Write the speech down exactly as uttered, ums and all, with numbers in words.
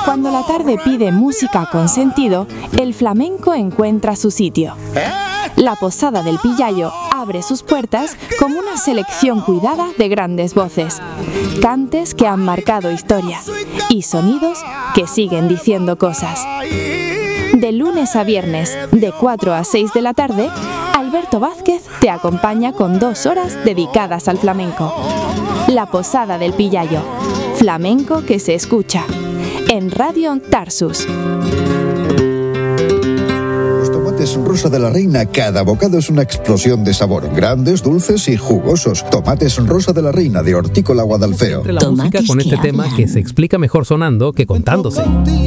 Cuando la tarde pide música con sentido, el flamenco encuentra su sitio. La Posada del Pillayo abre sus puertas como una selección cuidada de grandes voces, cantes que han marcado historia y sonidos que siguen diciendo cosas. De lunes a viernes, de cuatro a seis de la tarde, Alberto Vázquez te acompaña con dos horas dedicadas al flamenco. La Posada del Pillayo, flamenco que se escucha, en Radio Tarsus. Los tomates Rosa de la Reina, cada bocado es una explosión de sabor, grandes, dulces y jugosos. Tomates Rosa de la Reina de Hortícola Guadalfeo. La música con este tema que se explica mejor sonando que contándose.